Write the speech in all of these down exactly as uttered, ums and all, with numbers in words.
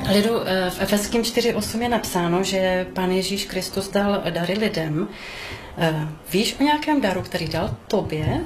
Lidu, v Efeským čtyři osm je napsáno, že Pán Ježíš Kristus dal dary lidem. Víš o nějakém daru, který dal tobě?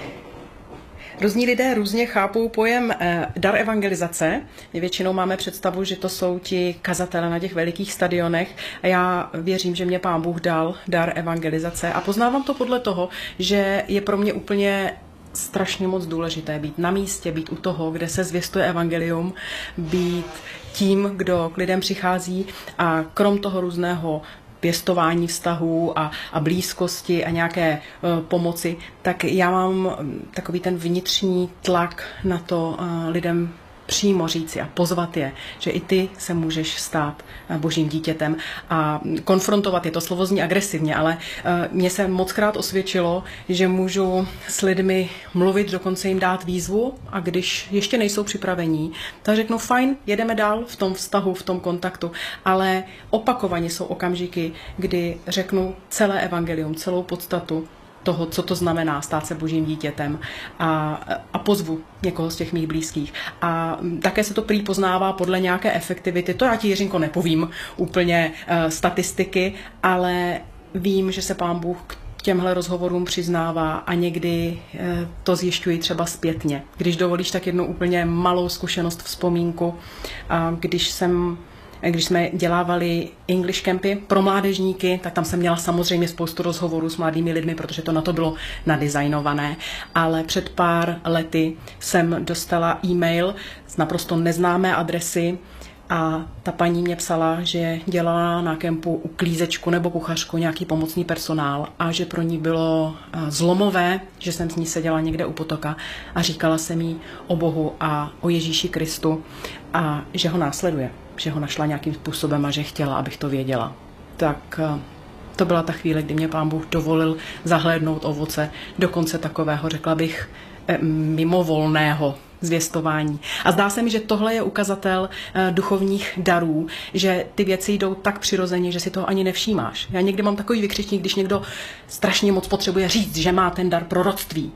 Různí lidé různě chápou pojem eh, dar evangelizace. My většinou máme představu, že to jsou ti kazatelé na těch velikých stadionech a já věřím, že mě Pán Bůh dal dar evangelizace a poznávám to podle toho, že je pro mě úplně strašně moc důležité být na místě, být u toho, kde se zvěstuje evangelium, být tím, kdo k lidem přichází a krom toho různého pěstování vztahů a, a blízkosti a nějaké uh, pomoci, tak já mám takový ten vnitřní tlak na to uh, lidem přímo říci a pozvat je, že i ty se můžeš stát božím dítětem a konfrontovat je. To slovo zní agresivně, ale mně se mockrát osvědčilo, že můžu s lidmi mluvit, dokonce jim dát výzvu a když ještě nejsou připravení, tak řeknu fajn, jedeme dál v tom vztahu, v tom kontaktu, ale opakovaně jsou okamžiky, kdy řeknu celé evangelium, celou podstatu toho, co to znamená stát se božím dítětem a, a pozvu někoho z těch mých blízkých. A také se to prý poznává podle nějaké efektivity. To já ti, Jiřinko, nepovím úplně uh, statistiky, ale vím, že se Pán Bůh k těmhle rozhovorům přiznává a někdy uh, to zjišťuji třeba zpětně. Když dovolíš, tak jednu úplně malou zkušenost, vzpomínku. Uh, když jsem Když jsme dělávali English campy pro mládežníky, tak tam jsem měla samozřejmě spoustu rozhovorů s mladými lidmi, protože to na to bylo nadizajnované. Ale před pár lety jsem dostala e-mail z naprosto neznámé adresy a ta paní mě psala, že dělala na kempu uklízečku nebo kuchařku, nějaký pomocný personál a že pro ní bylo zlomové, že jsem s ní seděla někde u potoka a říkala jsem jí o Bohu a o Ježíši Kristu a že ho následuje, že ho našla nějakým způsobem a že chtěla, abych to věděla. Tak to byla ta chvíle, kdy mě Pán Bůh dovolil zahlédnout ovoce dokonce takového, řekla bych, mimovolného zvěstování. A zdá se mi, že tohle je ukazatel uh, duchovních darů, že ty věci jdou tak přirozeně, že si toho ani nevšímáš. Já někdy mám takový vykřičník, když někdo strašně moc potřebuje říct, že má ten dar proroctví.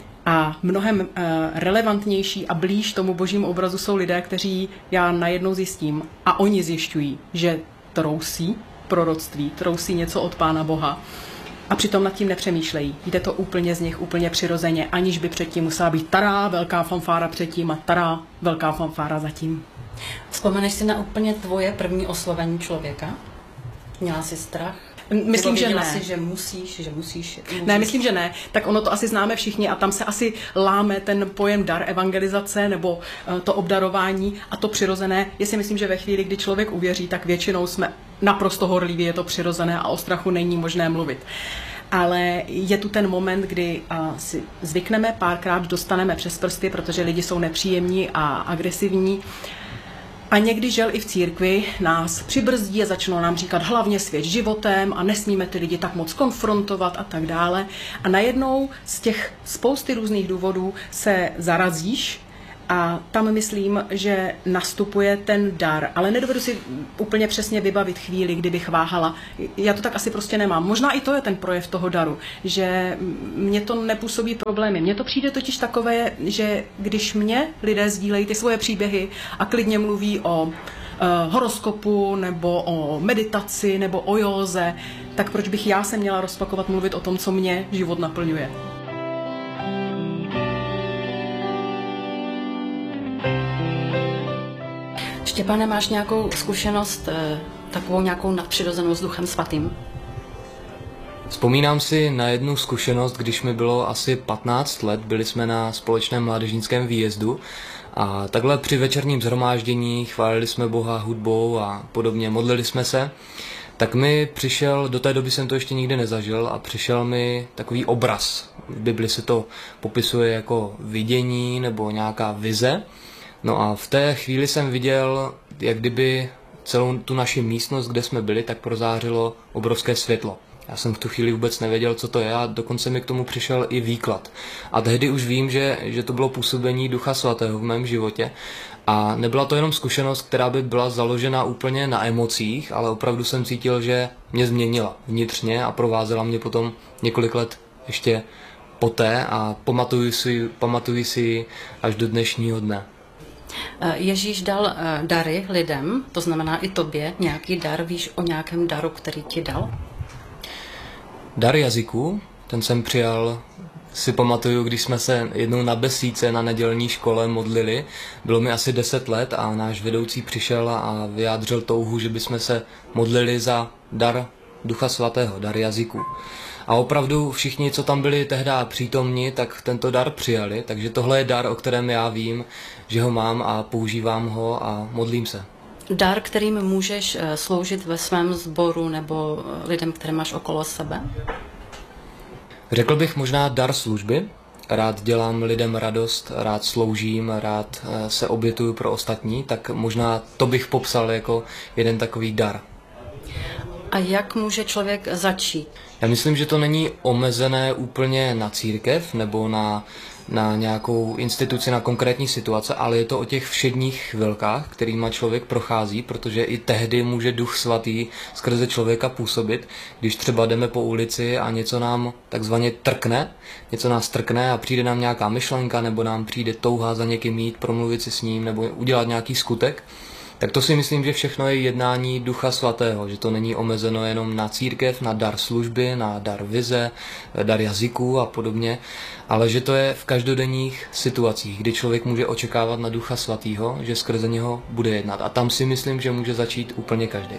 A mnohem uh, relevantnější a blíž tomu božímu obrazu jsou lidé, kteří já najednou zjistím a oni zjišťují, že trousí proroctví, trousí něco od Pána Boha. A přitom nad tím nepřemýšlejí. Jde to úplně z nich, úplně přirozeně, aniž by předtím musela být tará, velká fanfára předtím a tará, velká fanfára zatím. Vzpomeneš si na úplně tvoje první oslovení člověka? Měla jsi strach? Myslím, že ne. Si, že musíš, že musíš, musíš. Ne, myslím, že ne. Tak ono to asi známe všichni a tam se asi láme ten pojem dar evangelizace nebo to obdarování a to přirozené. Já si myslím, že ve chvíli, kdy člověk uvěří, tak většinou jsme naprosto horliví, je to přirozené a o strachu není možné mluvit. Ale je tu ten moment, kdy uh, si zvykneme, párkrát dostaneme přes prsty, protože lidi jsou nepříjemní a agresivní. A někdy, žel, i v církvi nás přibrzdí a začnou nám říkat hlavně svět životem a nesmíme ty lidi tak moc konfrontovat a tak dále. A najednou z těch spousty různých důvodů se zarazíš a tam myslím, že nastupuje ten dar. Ale nedovedu si úplně přesně vybavit chvíli, kdybych váhala. Já to tak asi prostě nemám. Možná i to je ten projev toho daru, že mě to nepůsobí problémy. Mně to přijde totiž takové, že když mě lidé sdílejí ty svoje příběhy a klidně mluví o uh, horoskopu nebo o meditaci nebo o józe, tak proč bych já se měla rozpakovat mluvit o tom, co mě život naplňuje? Štěpáne, máš nějakou zkušenost, takovou nějakou nadpřirozenou s Duchem Svatým? Vzpomínám si na jednu zkušenost, když mi bylo asi patnáct let, byli jsme na společném mládežnickém výjezdu a takhle při večerním shromáždění chválili jsme Boha hudbou a podobně, modlili jsme se. Tak mi přišel, do té doby jsem to ještě nikdy nezažil a přišel mi takový obraz. V Bibli se to popisuje jako vidění nebo nějaká vize. No a v té chvíli jsem viděl, jak kdyby celou tu naši místnost, kde jsme byli, tak prozářilo obrovské světlo. Já jsem v tu chvíli vůbec nevěděl, co to je a dokonce mi k tomu přišel i výklad. A tehdy už vím, že, že to bylo působení Ducha Svatého v mém životě. A nebyla to jenom zkušenost, která by byla založena úplně na emocích, ale opravdu jsem cítil, že mě změnila vnitřně a provázela mě potom několik let ještě poté a pamatuju si, pamatuju si až do dnešního dne. Ježíš dal dary lidem, to znamená i tobě nějaký dar. Víš o nějakém daru, který ti dal? Dar jazyků, ten jsem přijal, si pamatuju, když jsme se jednou na besídce na nedělní škole modlili. Bylo mi asi deset let a náš vedoucí přišel a vyjádřil touhu, že bychom se modlili za dar Ducha Svatého, dar jazyků. A opravdu všichni, co tam byli tehdy přítomni, tak tento dar přijali. Takže tohle je dar, o kterém já vím, že ho mám a používám ho a modlím se. Dar, kterým můžeš sloužit ve svém sboru nebo lidem, které máš okolo sebe? Řekl bych možná dar služby. Rád dělám lidem radost, rád sloužím, rád se obětuju pro ostatní, tak možná to bych popsal jako jeden takový dar. A jak může člověk začít? Já myslím, že to není omezené úplně na církev nebo na, na nějakou instituci, na konkrétní situace, ale je to o těch všedních chvilkách, kterýma člověk prochází, protože i tehdy může Duch Svatý skrze člověka působit, když třeba jdeme po ulici a něco nám takzvaně trkne, něco nás trkne a přijde nám nějaká myšlenka nebo nám přijde touha za někým jít, promluvit si s ním nebo udělat nějaký skutek. Tak to si myslím, že všechno je jednání Ducha Svatého, že to není omezeno jenom na církev, na dar služby, na dar vize, dar jazyků a podobně, ale že to je v každodenních situacích, kdy člověk může očekávat na Ducha Svatého, že skrze něho bude jednat. A tam si myslím, že může začít úplně každý.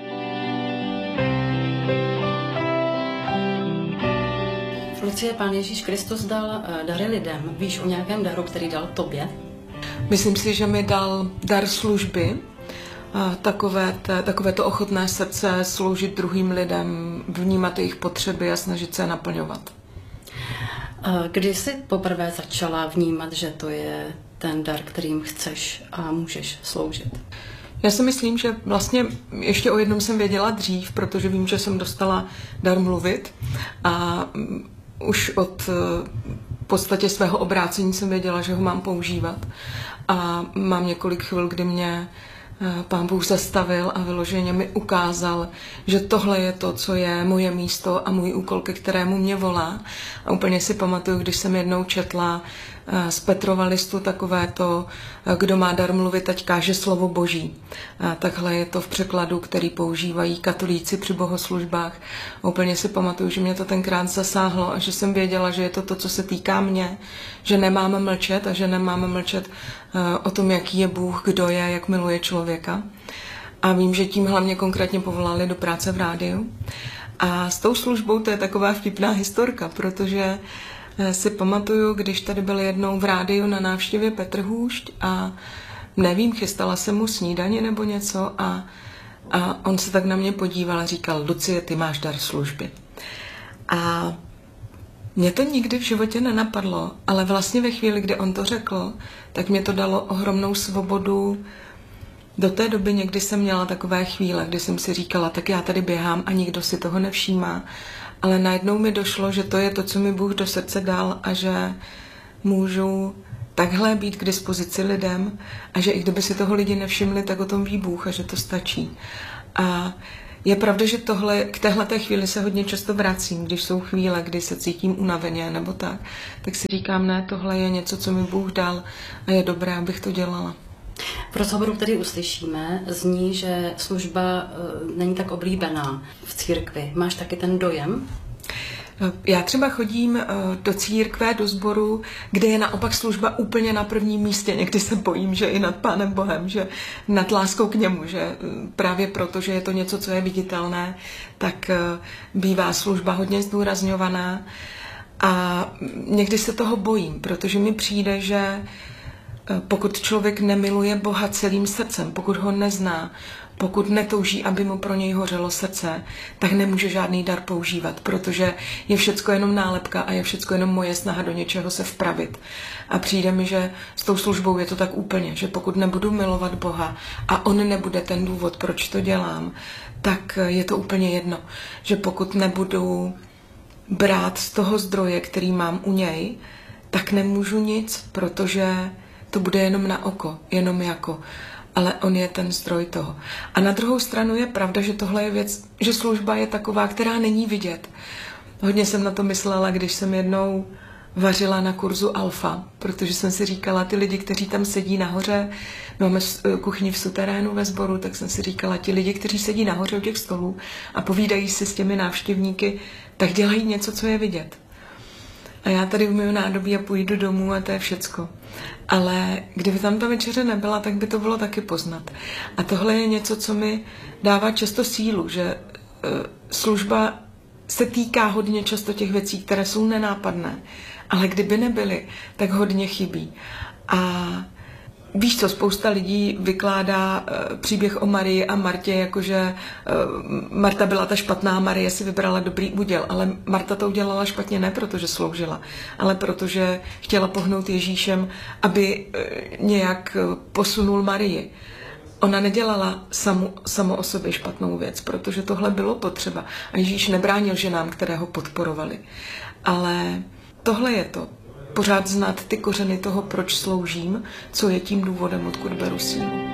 Lucie, Pán Ježíš Kristus dal dary lidem. Víš o nějakém daru, který dal tobě? Myslím si, že mi dal dar služby, takové, te, takové to ochotné srdce sloužit druhým lidem, vnímat jejich potřeby a snažit se je naplňovat. Kdy jsi poprvé začala vnímat, že to je ten dar, kterým chceš a můžeš sloužit? Já si myslím, že vlastně ještě o jednom jsem věděla dřív, protože vím, že jsem dostala dar mluvit a už od v podstatě svého obrácení jsem věděla, že ho mám používat. A mám několik chvil, kdy mě Pán Bůh zastavil a vyloženě mi ukázal, že tohle je to, co je moje místo a můj úkol, ke kterému mě volá. A úplně si pamatuju, když jsem jednou četla z Petrova listu takové to, kdo má dar mluvit, ať káže slovo Boží. A takhle je to v překladu, který používají katolíci při bohoslužbách. A úplně si pamatuju, že mě to tenkrát zasáhlo a že jsem věděla, že je to to, co se týká mě, že nemáme mlčet a že nemáme mlčet o tom, jaký je Bůh, kdo je, jak miluje člověka. A vím, že tím hlavně konkrétně povolali do práce v rádiu. A s tou službou to je taková vtipná historka, protože si pamatuju, když tady byl jednou v rádiu na návštěvě Petr Hůšť a nevím, chystala se mu snídaně nebo něco a, a on se tak na mě podíval a říkal: Lucie, ty máš dar služby. A mě to nikdy v životě nenapadlo, ale vlastně ve chvíli, kdy on to řekl, tak mě to dalo ohromnou svobodu. Do té doby někdy jsem měla takové chvíle, kdy jsem si říkala, tak já tady běhám a nikdo si toho nevšímá. Ale najednou mi došlo, že to je to, co mi Bůh do srdce dal a že můžu takhle být k dispozici lidem a že i kdyby si toho lidi nevšimli, tak o tom ví Bůh a že to stačí. A je pravda, že tohle, k téhleté chvíli se hodně často vracím, když jsou chvíle, kdy se cítím unaveně nebo tak, tak si říkám, ne, tohle je něco, co mi Bůh dal a je dobré, abych to dělala. V rozhovoru, který uslyšíme, zní, že služba není tak oblíbená v církvi. Máš taky ten dojem? Já třeba chodím do církve, do sboru, kde je naopak služba úplně na prvním místě. Někdy se bojím, že i nad Pánem Bohem, že nad láskou k němu, že právě proto, že je to něco, co je viditelné, tak bývá služba hodně zdůrazňovaná. A někdy se toho bojím, protože mi přijde, že pokud člověk nemiluje Boha celým srdcem, pokud ho nezná, pokud netouží, aby mu pro něj hořelo srdce, tak nemůže žádný dar používat, protože je všecko jenom nálepka a je všecko jenom moje snaha do něčeho se vpravit. A přijde mi, že s tou službou je to tak úplně, že pokud nebudu milovat Boha a on nebude ten důvod, proč to dělám, tak je to úplně jedno. Že pokud nebudu brát z toho zdroje, který mám u něj, tak nemůžu nic, protože to bude jenom na oko, jenom jako. Ale on je ten zdroj toho. A na druhou stranu je pravda, že tohle je věc, že služba je taková, která není vidět. Hodně jsem na to myslela, když jsem jednou vařila na kurzu Alfa, protože jsem si říkala, ty lidi, kteří tam sedí nahoře, máme kuchyni v suterénu ve sboru, tak jsem si říkala, ti lidi, kteří sedí nahoře u těch stolů a povídají si s těmi návštěvníky, tak dělají něco, co je vidět. A já tady umyju nádobí a půjdu domů a to je všecko. Ale kdyby tam ta večeře nebyla, tak by to bylo taky poznat. A tohle je něco, co mi dává často sílu, že uh, služba se týká hodně často těch věcí, které jsou nenápadné, ale kdyby nebyly, tak hodně chybí. A víš co, spousta lidí vykládá uh, příběh o Marii a Martě, jakože uh, Marta byla ta špatná, Marie si vybrala dobrý úděl, ale Marta to udělala špatně ne protože sloužila, ale protože chtěla pohnout Ježíšem, aby uh, nějak uh, posunul Marii. Ona nedělala samu, samo o sobě špatnou věc, protože tohle bylo potřeba. A Ježíš nebránil ženám, které ho podporovali. Ale tohle je to. Pořád znát ty kořeny toho, proč sloužím, co je tím důvodem, odkud beru sílu.